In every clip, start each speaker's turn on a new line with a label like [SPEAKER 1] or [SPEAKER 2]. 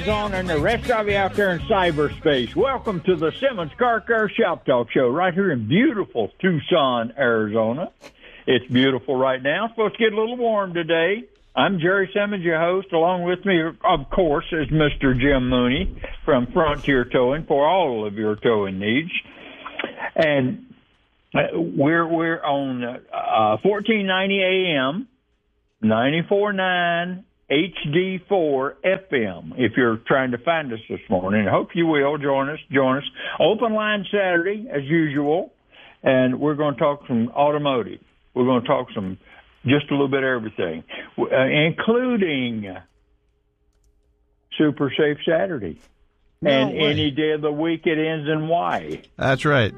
[SPEAKER 1] Arizona, and the rest of you out there in cyberspace. Welcome to the Simmons Car Care Shop Talk Show right here in beautiful Tucson, Arizona. It's beautiful right now. It's supposed to get a little warm today. I'm Jerry Simmons, your host. Along with me, of course, is Mr. Jim Mooney from Frontier Towing for all of your towing needs. And we're on 1490 AM, 94.9 HD4 FM. If you're trying to find us this morning, I hope you will join us. Open line Saturday as usual, and we're going to talk some automotive. We're going to talk just a little bit of everything, including Super Safe Saturday and any day of the week it ends in Y.
[SPEAKER 2] That's right.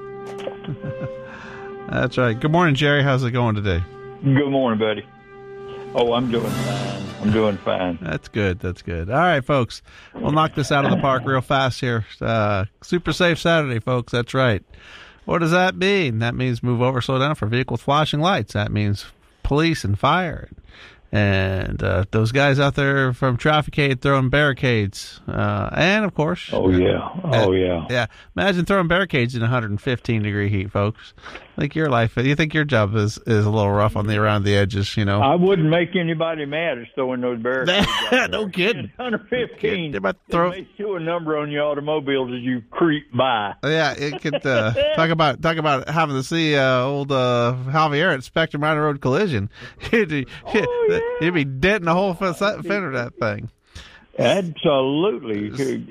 [SPEAKER 2] That's right. Good morning, Jerry. How's it going today?
[SPEAKER 1] Good morning, buddy. Oh, I'm doing fine.
[SPEAKER 2] That's good. All right, folks. We'll knock this out of the park real fast here. Super Safe Saturday, folks. That's right. What does that mean? That means move over, slow down for vehicles with flashing lights. That means police and fire. And those guys out there from Traffic Aid throwing barricades. And, of course... Yeah. Imagine throwing barricades in 115-degree heat, folks. You think your job is a little rough around the edges, you know?
[SPEAKER 1] I wouldn't make anybody mad at throwing those barricades.
[SPEAKER 2] No kidding.
[SPEAKER 1] 115.
[SPEAKER 2] They're about to throw...
[SPEAKER 1] It may show a number on your automobiles as you creep by.
[SPEAKER 2] Yeah, it could... talk about having to see old Javier at Spectrum Minor Road Collision. You'd be denting the whole fender of that thing.
[SPEAKER 1] Absolutely.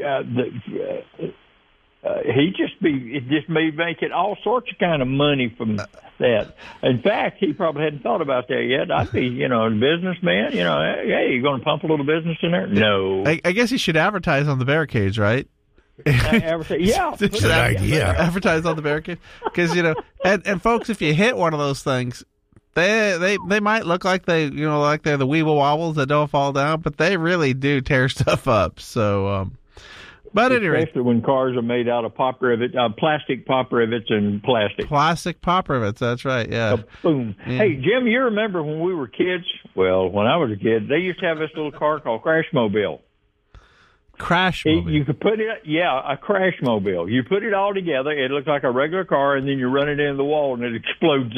[SPEAKER 1] It just may make it all sorts of kind of money from that. In fact, he probably hadn't thought about that yet. I'd be, a businessman, hey, you going to pump a little business in there? No.
[SPEAKER 2] I guess he should advertise on the barricades, right?
[SPEAKER 1] Yeah.
[SPEAKER 2] Good idea. Advertise on the barricade. Because, and folks, if you hit one of those things, They might look like they're the weeble wobbles that don't fall down, but they really do tear stuff up. So, but anyway,
[SPEAKER 1] especially when cars are made out of pop rivets, plastic pop rivets and plastic.
[SPEAKER 2] Plastic pop rivets. That's right. Yeah.
[SPEAKER 1] Boom. Yeah. Hey, Jim, you remember when we were kids? Well, when I was a kid, they used to have this little car called Crashmobile.
[SPEAKER 2] Crashmobile.
[SPEAKER 1] You could put it, a Crashmobile. You put it all together. It looks like a regular car, and then you run it into the wall, and it explodes.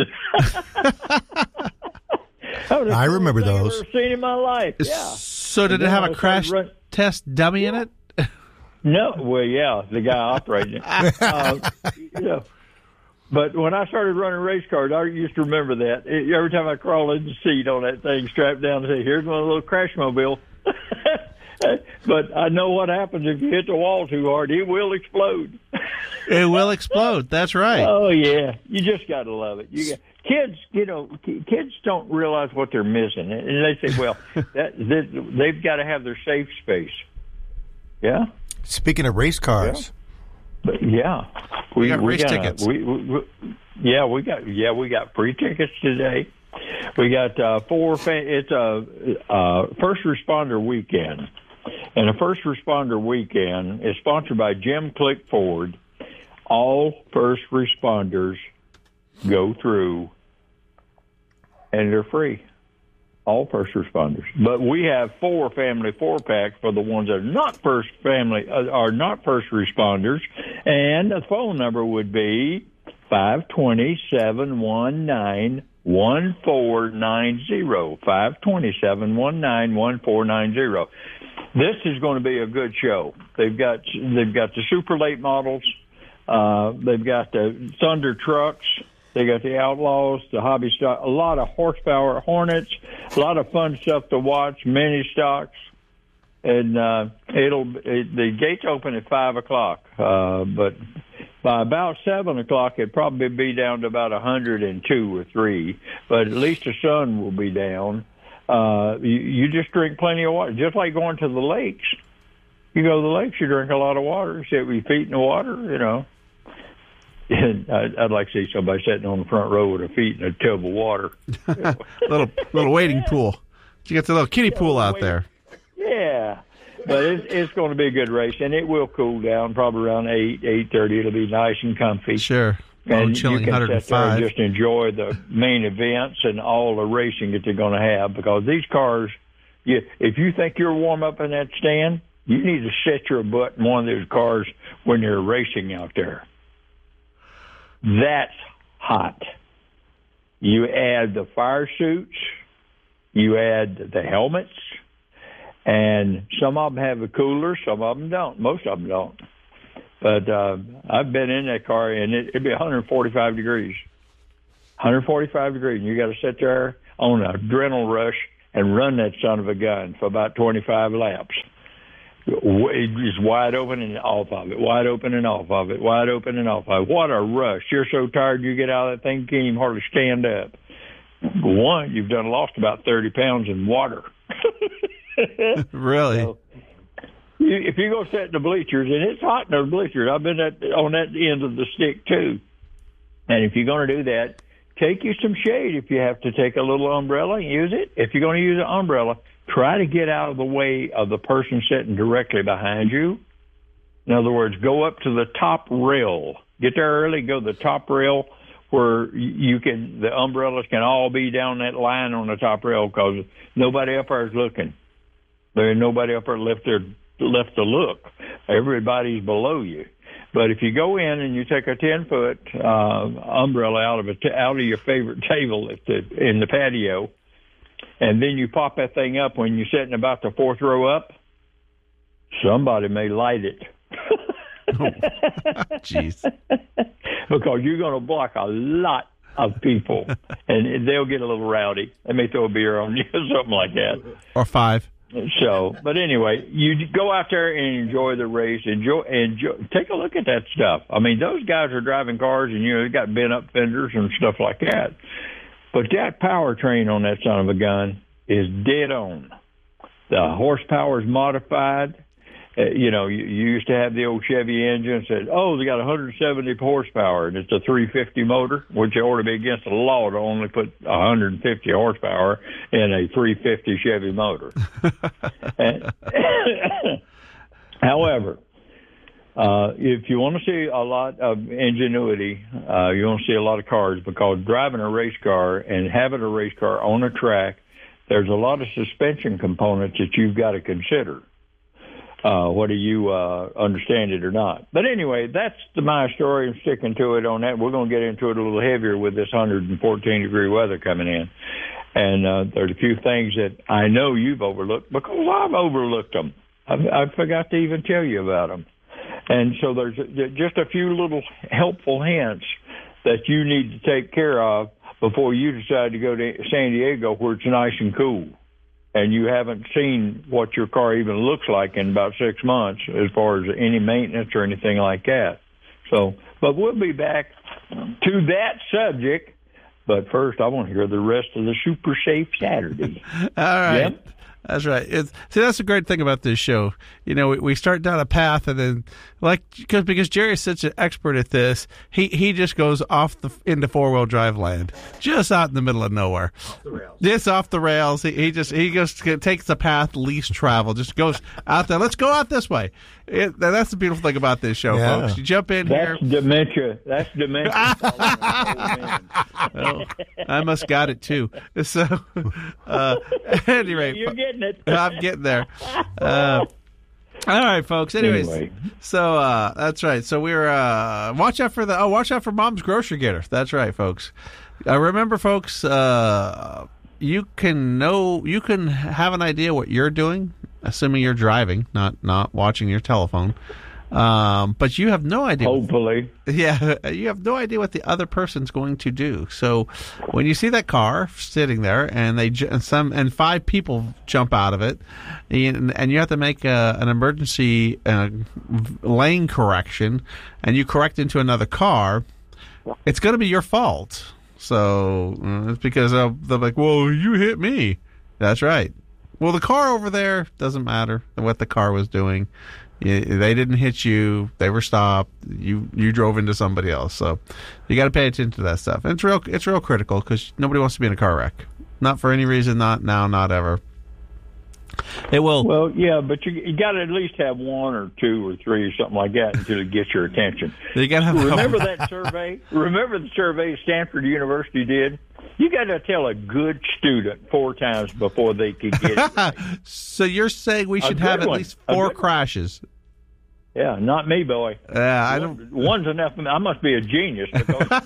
[SPEAKER 3] I remember those.
[SPEAKER 1] I've ever seen in my life. Yeah.
[SPEAKER 2] So did it have a crash test dummy in it?
[SPEAKER 1] No. Well, yeah, the guy operating it. But when I started running race cars, I used to remember that. Every time I crawl in the seat on that thing, strapped down, and say, "Here's my little Crashmobile." But I know what happens if you hit the wall too hard. It will explode.
[SPEAKER 2] It will explode. That's right.
[SPEAKER 1] Oh, yeah. You just got to love it. Kids don't realize what they're missing. And they say, well, they've got to have their safe space. Yeah?
[SPEAKER 3] Speaking of race cars.
[SPEAKER 1] Yeah.
[SPEAKER 2] We got race tickets.
[SPEAKER 1] We got free tickets today. We got it's a first responder weekend. And a first responder weekend is sponsored by Jim Click Ford. All first responders go through, and they're free. All first responders. But we have family 4-pack for the ones that are not first responders. And the phone number would be 520-719-1490. 520-719-1490. This is going to be a good show. They've got the super late models. They've got the Thunder trucks. They got the Outlaws, the hobby stock, a lot of horsepower Hornets, a lot of fun stuff to watch, mini stocks. And the gates open at 5:00, but by about 7:00, it'd probably be down to about 102 or 3. But at least the sun will be down. You just drink plenty of water, just like going to the lakes. You go to the lakes, you drink a lot of water. Sit with your feet in the water, And I'd like to see somebody sitting on the front row with their feet in a tub of water.
[SPEAKER 2] little wading pool. You got the little kiddie pool out there.
[SPEAKER 1] Yeah, but it's going to be a good race, and it will cool down probably around 8:30. It'll be nice and comfy.
[SPEAKER 2] Sure.
[SPEAKER 1] And
[SPEAKER 2] chilling
[SPEAKER 1] you can sit there
[SPEAKER 2] 105.
[SPEAKER 1] and just enjoy the main events and all the racing that they're going to have, because these cars, if you think you're warm up in that stand, You need to set your butt in one of those cars when you're racing out there. That's hot. You add the fire suits, you add the helmets, and some of them have a cooler, some of them don't. Most of them don't. But I've been in that car, and it'd be 145 degrees. 145 degrees, and you got to sit there on an adrenaline rush and run that son of a gun for about 25 laps. It's wide open and off of it, wide open and off of it, wide open and off of it. What a rush. You're so tired you get out of that thing, you can't even hardly stand up. One, you've lost about 30 pounds in water.
[SPEAKER 2] Really?
[SPEAKER 1] So, if you go sit in the bleachers, and it's hot in the bleachers, I've been on that end of the stick too. And if you're going to do that, take you some shade. If you have to take a little umbrella, use it. If you're going to use an umbrella, try to get out of the way of the person sitting directly behind you. In other words, go up to the top rail. Get there early, go to the top rail where the umbrellas can all be down that line on the top rail because nobody up there is looking. There ain't nobody up there left to look. Everybody's below you. But if you go in and you take a 10-foot umbrella out of your favorite table in the patio, and then you pop that thing up when you're sitting about the fourth row up, somebody may light it.
[SPEAKER 2] Jeez.
[SPEAKER 1] Because you're going to block a lot of people, and they'll get a little rowdy. They may throw a beer on you or something like that.
[SPEAKER 2] Or 5.
[SPEAKER 1] So, but anyway, you go out there and enjoy the race. Enjoy. Take a look at that stuff. I mean, those guys are driving cars, and they got bent up fenders and stuff like that. But that powertrain on that son of a gun is dead on. The horsepower is modified. You used to have the old Chevy engine said, they got 170 horsepower, and it's a 350 motor, which ought to be against the law to only put 150 horsepower in a 350 Chevy motor. However, if you want to see a lot of ingenuity, you want to see a lot of cars, because driving a race car and having a race car on a track, there's a lot of suspension components that you've got to consider. Whether you understand it or not. But anyway, that's my story. I'm sticking to it on that. We're going to get into it a little heavier with this 114-degree weather coming in. And there's a few things that I know you've overlooked because I've overlooked them. I forgot to even tell you about them. And so there's just a few little helpful hints that you need to take care of before you decide to go to San Diego where it's nice and cool. And you haven't seen what your car even looks like in about 6 months as far as any maintenance or anything like that. So, but we'll be back to that subject. But first, I want to hear the rest of the Super Safe Saturday.
[SPEAKER 2] All right.
[SPEAKER 1] Yep.
[SPEAKER 2] That's right. See, that's the great thing about this show. We start down a path, and then, because Jerry's such an expert at this, he just goes into 4-wheel drive land, just out in the middle of nowhere.
[SPEAKER 3] Off the rails.
[SPEAKER 2] Just off the rails. He just takes the path least traveled. Just goes out there. Let's go out this way. That's the beautiful thing about this show, folks. You jump in here.
[SPEAKER 1] That's dementia.
[SPEAKER 2] Well, I must got it too. So, at any rate,
[SPEAKER 1] you're getting it.
[SPEAKER 2] I'm getting there. All right, folks. Anyway. So that's right. So we're watch out for Mom's Grocery Getter. That's right, folks. Remember, folks, you can have an idea what you're doing, assuming you're driving, not watching your telephone. But you have no idea.
[SPEAKER 1] Hopefully.
[SPEAKER 2] Yeah, you have no idea what the other person's going to do. So when you see that car sitting there and 5 people jump out of it, and you have to make an emergency lane correction, and you correct into another car, it's going to be your fault. So it's because they're like, well, you hit me. That's right. Well, the car over there doesn't matter what the car was doing. They didn't hit you. They were stopped. You drove into somebody else. So you got to pay attention to that stuff. And it's real critical because nobody wants to be in a car wreck. Not for any reason. Not now. Not ever. It will.
[SPEAKER 1] Well, yeah, but you got to at least have 1 or 2 or 3 or something like that until it gets your attention.
[SPEAKER 2] You got to
[SPEAKER 1] remember that survey. Remember the survey Stanford University did You got to tell a good student 4 times before they can get it right.
[SPEAKER 2] So you're saying we should have at least 4 crashes?
[SPEAKER 1] Yeah, not me, boy.
[SPEAKER 2] I don't.
[SPEAKER 1] One's enough. I must be a genius because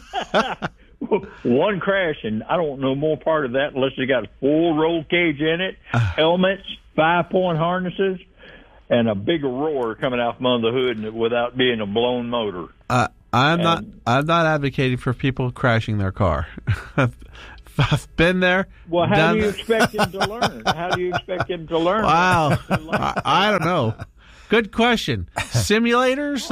[SPEAKER 1] one crash, and I don't know more part of that unless they got a full roll cage in it, helmets, 5-point harnesses, and a big roar coming out from under the hood without being a blown motor.
[SPEAKER 2] I'm not advocating for people crashing their car. I've been there.
[SPEAKER 1] Well, how do you expect them to learn? How do you expect them to learn?
[SPEAKER 2] Wow, I don't know. Good question. Simulators?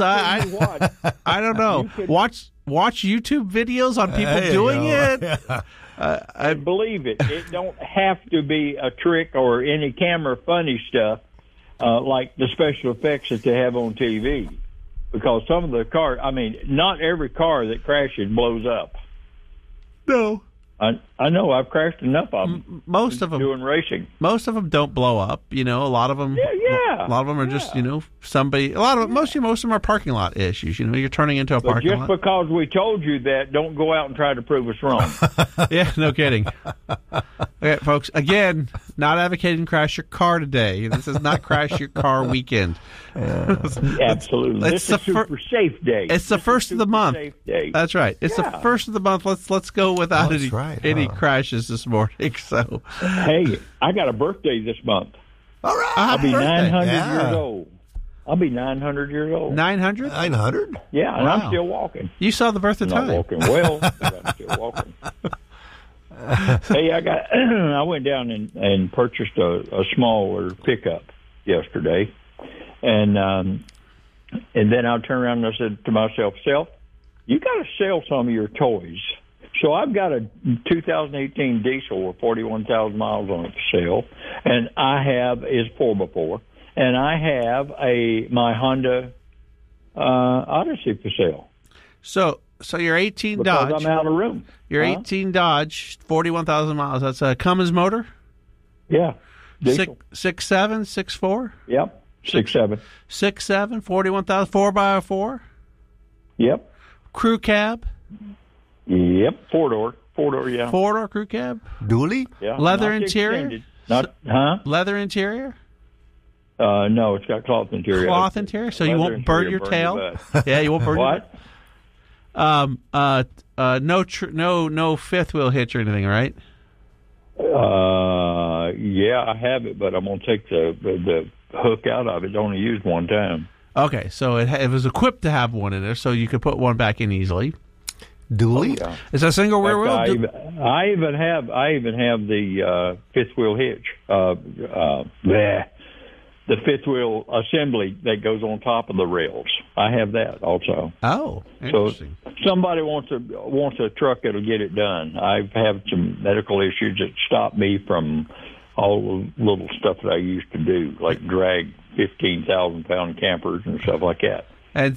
[SPEAKER 2] I don't know. Watch YouTube videos on people doing it.
[SPEAKER 1] I believe it. It don't have to be a trick or any camera funny stuff like the special effects that they have on TV. Because some of the cars, not every car that crashes blows up.
[SPEAKER 2] No.
[SPEAKER 1] I know. I've crashed enough of them.
[SPEAKER 2] Most of them
[SPEAKER 1] doing racing.
[SPEAKER 2] Most of them don't blow up. A lot of them.
[SPEAKER 1] Yeah.
[SPEAKER 2] A lot of them are just somebody. Most of them are parking lot issues. You're turning into a parking lot.
[SPEAKER 1] Just because we told you that, don't go out and try to prove us wrong.
[SPEAKER 2] Yeah, no kidding. Okay, folks. Again, not advocating crash your car today. This is not crash your car weekend.
[SPEAKER 1] Absolutely. This is a super safe day.
[SPEAKER 2] It's the first of the month.
[SPEAKER 1] Safe day.
[SPEAKER 2] That's right. It's the first of the month. Let's go without any crashes this morning. So,
[SPEAKER 1] hey, I got a birthday this month.
[SPEAKER 3] All right.
[SPEAKER 1] I'll be 900 years old. I'll be 900 years old.
[SPEAKER 2] 900?
[SPEAKER 3] 900?
[SPEAKER 1] Yeah, and I'm still walking.
[SPEAKER 2] You saw the birth of time.
[SPEAKER 1] I'm not walking well, but I'm still walking. Hey, I went down and purchased a smaller pickup yesterday, and then I turned around and I said to myself, "Self, you got to sell some of your toys." So I've got a 2018 diesel with 41,000 miles on it for sale, and I have is 4x4, and I have my Honda Odyssey for sale.
[SPEAKER 2] So your 18
[SPEAKER 1] because
[SPEAKER 2] Dodge.
[SPEAKER 1] I'm out of room.
[SPEAKER 2] Your 18 Dodge, 41,000 miles. That's a Cummins motor.
[SPEAKER 1] Yeah.
[SPEAKER 2] 6.7, 6.4.
[SPEAKER 1] Yep. 6.7.
[SPEAKER 2] 6.7, 41,000, 4x4.
[SPEAKER 1] Yep.
[SPEAKER 2] Crew cab.
[SPEAKER 1] Yep. 4-door. 4-door. Yeah.
[SPEAKER 2] 4-door crew cab.
[SPEAKER 3] Dually.
[SPEAKER 2] Yeah. Leather interior. Leather interior.
[SPEAKER 1] No, it's got cloth interior.
[SPEAKER 2] Cloth interior, so you won't burn your tail. Yeah, you won't burn.
[SPEAKER 1] What?
[SPEAKER 2] No fifth wheel hitch or anything, right?
[SPEAKER 1] Yeah, I have it, but I'm gonna take the hook out of it. Only used one time.
[SPEAKER 2] Okay, so it was equipped to have one in there, so you could put one back in easily.
[SPEAKER 3] Dually?
[SPEAKER 1] Oh, yeah.
[SPEAKER 2] It's a single rear wheel.
[SPEAKER 1] I even have the fifth wheel hitch. The fifth wheel assembly that goes on top of the rails. I have that also.
[SPEAKER 2] Oh, interesting.
[SPEAKER 1] So somebody wants a truck that'll get it done. I've had some medical issues that stop me from all the little stuff that I used to do, like drag 15,000-pound campers and stuff like that.
[SPEAKER 2] And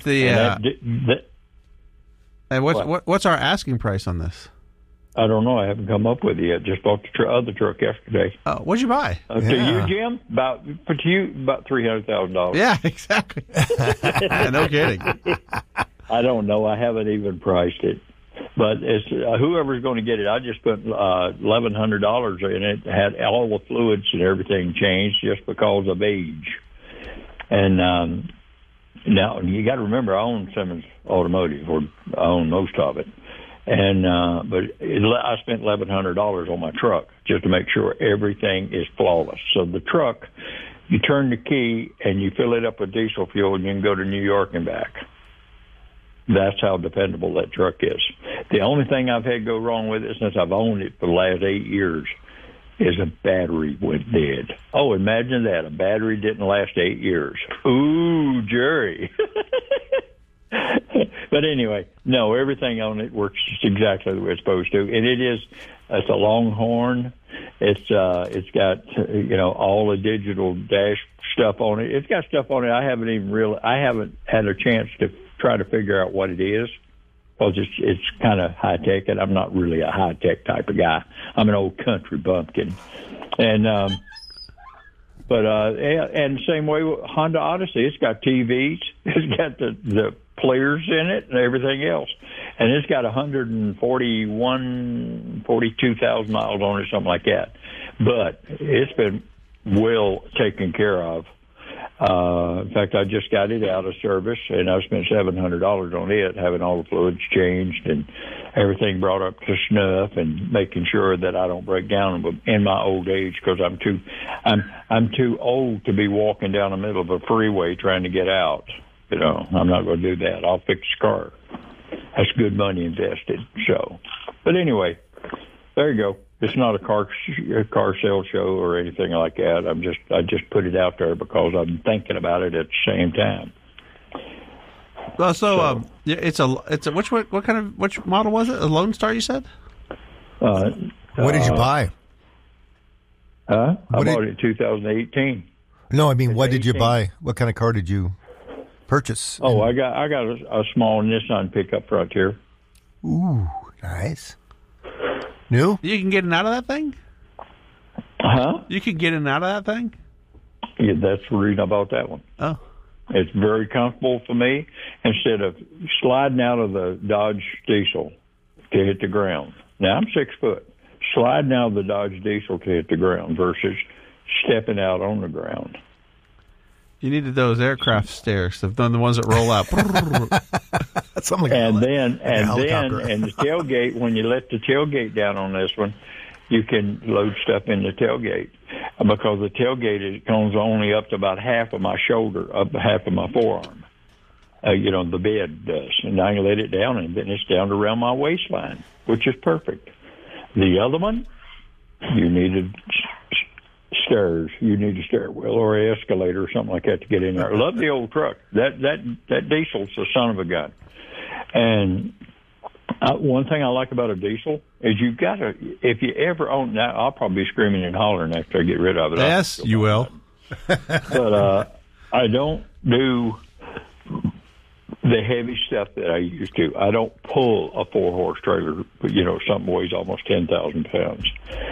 [SPEAKER 2] what's our asking price on this?
[SPEAKER 1] I don't know. I haven't come up with it yet. Just bought the other truck yesterday.
[SPEAKER 2] Oh, what'd you buy?
[SPEAKER 1] To you, Jim? About $300,000.
[SPEAKER 2] Yeah, exactly. No kidding.
[SPEAKER 1] I don't know. I haven't even priced it, but it's whoever's going to get it. I just put $1,100 in it. Had all the fluids and everything changed just because of age. And now you got to remember, I own Simmons Automotive, or I own most of it. And but I spent $1,100 on my truck just to make sure everything is flawless. So the truck, you turn the key and you fill it up with diesel fuel, and you can go to New York and back. That's how dependable that truck is. The only thing I've had go wrong with it since I've owned it for the last 8 years is a battery went dead. Oh, imagine that. A battery didn't last 8 years. Ooh, Jerry. But anyway, no, everything on it works exactly the way it's supposed to. And it's a Longhorn. It's got, all the digital dash stuff on it. It's got stuff on it I haven't had a chance to try to figure out what it is, because it's kind of high tech, and I'm not really a high tech type of guy. I'm an old country bumpkin. And and the same way with Honda Odyssey, it's got TVs, it's got the players in it and everything else. and it's got 42,000 miles on it, something like that. But it's been well taken care of. In fact, I just got it out of service, and I spent $700 on it, having all the fluids changed and everything brought up to snuff, and making sure that I don't break down in my old age, because I'm too old to be walking down the middle of a freeway trying to get out. You know, I'm not going to do that. I'll fix the car. That's good money invested. So, but anyway, there you go. It's not a car sale show or anything like that. I just put it out there because I'm thinking about it at the same time.
[SPEAKER 2] Well, it's a which model was it? A Lone Star, you said?
[SPEAKER 3] What did you buy?
[SPEAKER 1] I bought it in 2018.
[SPEAKER 3] No, I mean, what did you buy? What kind of car did you purchase?
[SPEAKER 1] Oh, I got a small Nissan pickup Frontier.
[SPEAKER 3] Ooh, nice. New?
[SPEAKER 2] You can get in and out of that thing?
[SPEAKER 1] Huh?
[SPEAKER 2] You can get in and out of that thing?
[SPEAKER 1] Yeah, that's the reason I bought that one.
[SPEAKER 2] Oh.
[SPEAKER 1] It's very comfortable for me. Instead of sliding out of the Dodge Diesel to hit the ground. Now, I'm 6 foot. Sliding out of the Dodge Diesel to hit the ground versus stepping out on the ground.
[SPEAKER 2] You needed those aircraft stairs, the ones that roll out.
[SPEAKER 3] Something like
[SPEAKER 1] and
[SPEAKER 3] that.
[SPEAKER 1] then the tailgate, when you let the tailgate down on this one, you can load stuff in the tailgate, because the tailgate comes only up to about half of my shoulder, up to half of my forearm. The bed does, and I can let it down, and then it's down to around my waistline, which is perfect. The other one, you needed stairs. You need a stairwell or an escalator or something like that to get in there. I love the old truck. That diesel's the son of a gun. And one thing I like about a diesel is you've got to, if you ever own, now I'll probably be screaming and hollering after I get rid of it.
[SPEAKER 2] Yes, you will.
[SPEAKER 1] But I don't do the heavy stuff that I used to. I don't pull a 4-horse trailer, something weighs almost 10,000 pounds.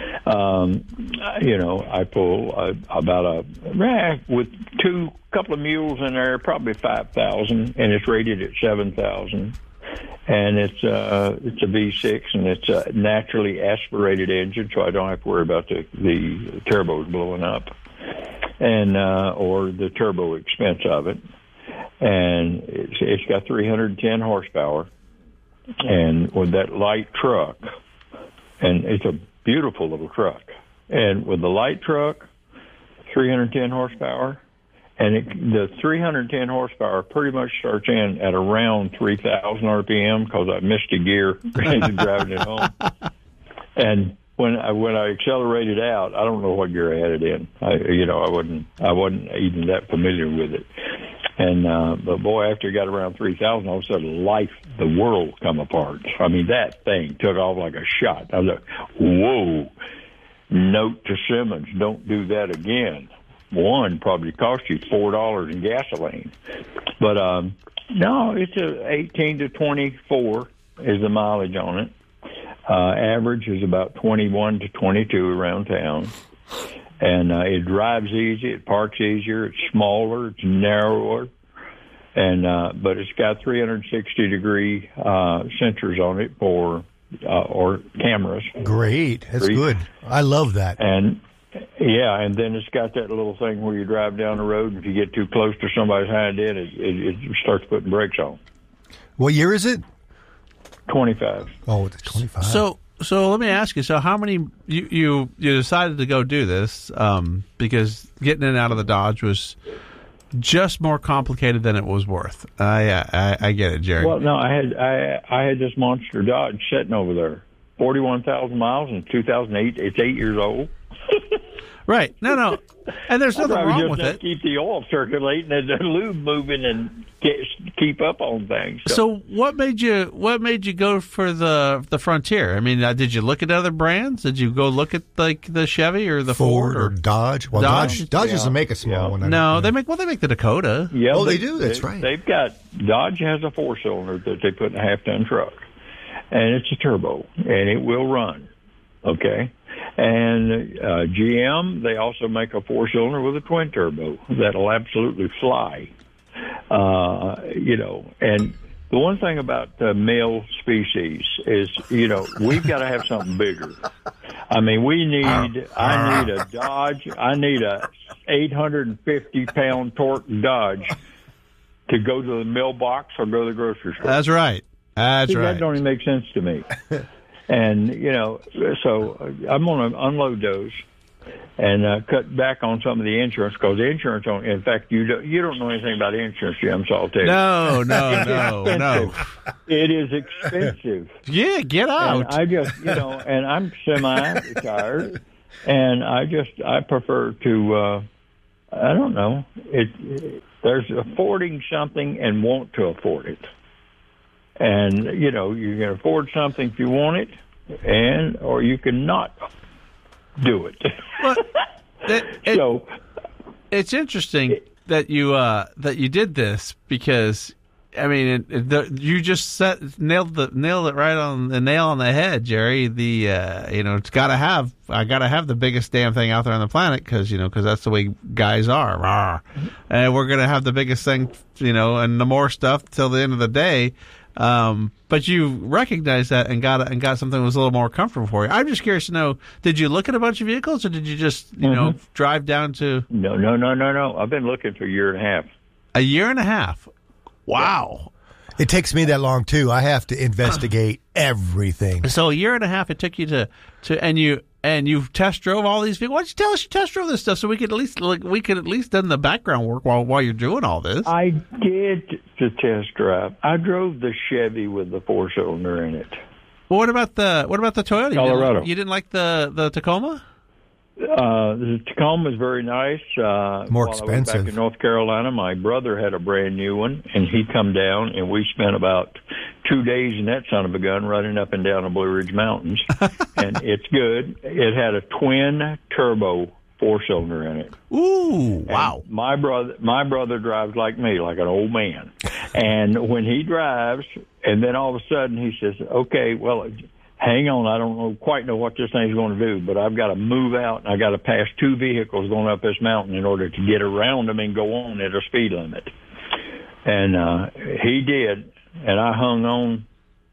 [SPEAKER 1] I pull about with couple of mules in there, probably 5,000, and it's rated at 7,000. And it's a V6, and it's a naturally aspirated engine, so I don't have to worry about the turbos blowing up, and or the turbo expense of it. And it's got 310 horsepower, and with that light truck, and it's a beautiful little truck. And with the light truck, 310 horsepower, and the 310 horsepower pretty much starts in at around 3,000 RPM, because I missed a gear driving it home. And when I accelerated out, I don't know what gear I had it in. I wasn't even that familiar with it. And but boy, after it got around 3,000, all of a sudden, the world come apart. I mean, that thing took off like a shot. I was like, whoa! Note to Simmons, don't do that again. One probably cost you $4 in gasoline, but no, it's 18 to 24 is the mileage on it. Average is about 21 to 22 around town. And it drives easy, it parks easier, it's smaller, it's narrower, and but it's got 360-degree sensors on it or cameras.
[SPEAKER 3] Great, that's good. I love that.
[SPEAKER 1] And yeah, and then it's got that little thing where you drive down the road, and if you get too close to somebody's hind end, it starts putting brakes on.
[SPEAKER 3] What year is it?
[SPEAKER 1] 25.
[SPEAKER 3] Oh, it's 25.
[SPEAKER 2] So let me ask you. So how many you decided to go do this because getting in and out of the Dodge was just more complicated than it was worth. I get it, Jerry.
[SPEAKER 1] Well, no, I had this monster Dodge sitting over there, 41,000 miles in 2008. It's 8 years old.
[SPEAKER 2] Right. No. And there's nothing wrong with it.
[SPEAKER 1] Keep the oil circulating and the lube moving and keep up on things.
[SPEAKER 2] So what made you go for the Frontier? I mean, did you look at other brands? Did you go look at like the Chevy or the Ford
[SPEAKER 3] or Dodge? Well, Dodge doesn't make a small one.
[SPEAKER 2] No, they make the Dakota.
[SPEAKER 1] Yeah,
[SPEAKER 3] they do. That's right.
[SPEAKER 1] They've got Dodge has a 4-cylinder that they put in a half-ton truck, and it's a turbo, and it will run. Okay. And GM, they also make a 4-cylinder with a twin turbo that'll absolutely fly. And the one thing about male species is, we've got to have something bigger. I mean, I need a Dodge. I need a 850-pound torque Dodge to go to the mailbox or go to the grocery store.
[SPEAKER 2] That's right. That
[SPEAKER 1] don't even make sense to me. And, so I'm going to unload those and cut back on some of the insurance, because the insurance, in fact, you don't know anything about insurance, Jim, so I'll tell you.
[SPEAKER 2] No.
[SPEAKER 1] It is expensive.
[SPEAKER 2] Yeah, get out.
[SPEAKER 1] And I just, and I'm semi-retired, and I prefer to, I don't know, there's affording something and want to afford it. And, you can afford something if you want it, or you can not do it.
[SPEAKER 2] So it's interesting that you did this, because I mean you just nailed it right on the nail on the head, Jerry. It's I gotta have the biggest damn thing out there on the planet, because that's the way guys are. Rawr. And we're gonna have the biggest thing, and the more stuff till the end of the day. But you recognized that and got something that was a little more comfortable for you. I'm just curious to know, did you look at a bunch of vehicles, or did you just, drive down to?
[SPEAKER 1] No. I've been looking for a year and a half.
[SPEAKER 2] A year and a half? Wow.
[SPEAKER 3] It takes me that long too. I have to investigate everything.
[SPEAKER 2] So a year and a half it took you to and you test drove all these vehicles. Why don't you tell us you test drove this stuff, so we could at least done the background work while you're doing all this?
[SPEAKER 1] I did the test drive. I drove the Chevy with the 4-cylinder in it.
[SPEAKER 2] Well, what about the Toyota?
[SPEAKER 1] Colorado.
[SPEAKER 2] You didn't like the Tacoma?
[SPEAKER 1] The Tacoma is very nice.
[SPEAKER 3] More expensive.
[SPEAKER 1] I was back in North Carolina, my brother had a brand new one, and he come down, and we spent about 2 days in that son of a gun running up and down the Blue Ridge Mountains, and it's good. It had a twin turbo 4-cylinder in it.
[SPEAKER 2] Ooh, wow!
[SPEAKER 1] And my brother drives like me, like an old man, and when he drives, and then all of a sudden he says, "Okay, well, hang on, I don't quite know what this thing's going to do, but I've got to move out, and I got to pass 2 vehicles going up this mountain in order to get around them and go on at a speed limit." And he did, and I hung on.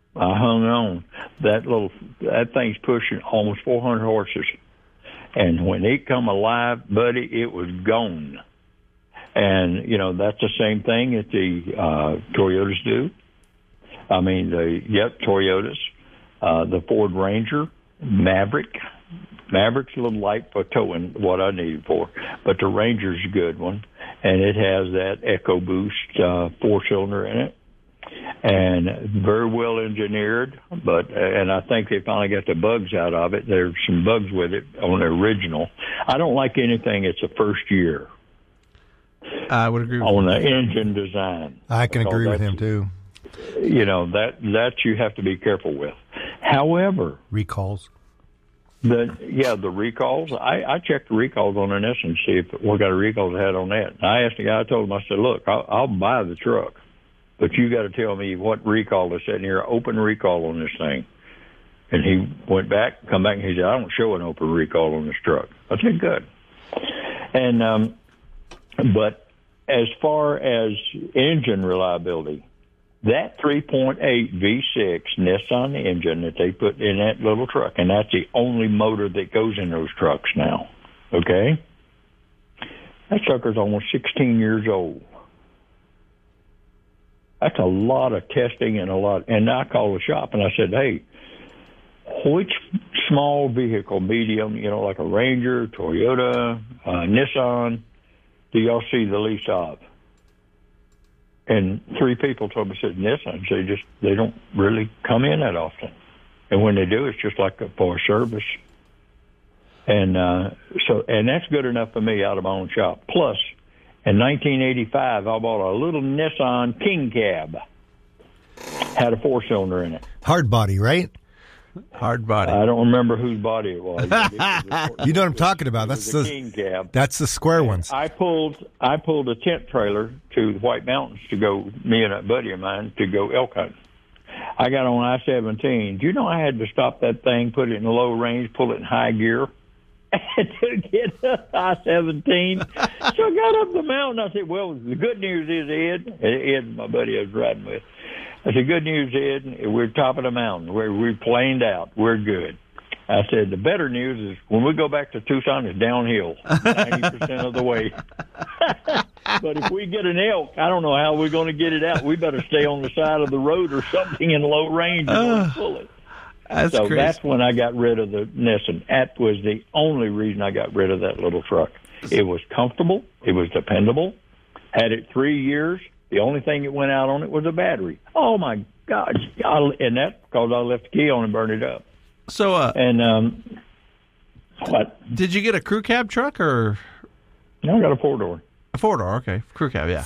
[SPEAKER 1] That thing's pushing almost 400 horses, and when it come alive, buddy, it was gone. And that's the same thing that the Toyotas do. I mean, Toyotas. The Ford Ranger, Maverick's a little light for towing what I need it for, but the Ranger's a good one, and it has that EcoBoost 4-cylinder in it, and very well engineered. And I think they finally got the bugs out of it. There's some bugs with it on the original. I don't like anything that's a first year.
[SPEAKER 2] I would agree with
[SPEAKER 1] on the engine design.
[SPEAKER 3] I can agree with him too.
[SPEAKER 1] That you have to be careful with. However,
[SPEAKER 3] recalls.
[SPEAKER 1] The recalls. I checked the recalls on this and see what kind of recalls it had on that. And I asked the guy. I told him, I said, "Look, I'll buy the truck, but you got to tell me what recall is sitting here. Open recall on this thing." And he went back, come back, and he said, "I don't show an open recall on this truck." I said, "Good." And but as far as engine reliability, that 3.8 V6 Nissan engine that they put in that little truck, and that's the only motor that goes in those trucks now, okay? That sucker's almost 16 years old. That's a lot of testing and I called the shop and I said, "Hey, which small vehicle, medium, like a Ranger, Toyota, Nissan, do y'all see the least of?" And 3 people told me, said Nissan. They don't really come in that often, and when they do, it's just like for a service. And and that's good enough for me out of my own shop. Plus, in 1985, I bought a little Nissan King Cab. Had a 4-cylinder in it.
[SPEAKER 3] Hard body, right?
[SPEAKER 2] Hard body.
[SPEAKER 1] I don't remember whose body it was.
[SPEAKER 3] You know what I'm talking about. That's the
[SPEAKER 1] King Cab.
[SPEAKER 3] That's the square ones.
[SPEAKER 1] I pulled a tent trailer to the White Mountains to go, me and a buddy of mine, to go elk hunting. I got on I-17. Do you know I had to stop that thing, put it in low range, pull it in high gear to get up I-17? So I got up the mountain. I said, well, the good news is, Ed, my buddy I was riding with, I said, good news, Ed, we're top of the mountain. We're planed out. We're good. I said, the better news is when we go back to Tucson, it's downhill 90% of the way. But if we get an elk, I don't know how we're going to get it out. We better stay on the side of the road or something in low range in order to pull it.
[SPEAKER 2] That's
[SPEAKER 1] so
[SPEAKER 2] crazy.
[SPEAKER 1] That's when I got rid of the Nissan. That was the only reason I got rid of that little truck. It was comfortable. It was dependable. Had it 3 years. The only thing that went out on it was a battery. Oh, my God. And that's because I left the key on and burned it up.
[SPEAKER 2] So,
[SPEAKER 1] what?
[SPEAKER 2] Did you get a crew cab truck or?
[SPEAKER 1] No, I got a 4-door.
[SPEAKER 2] A 4-door, okay. Crew cab, yeah.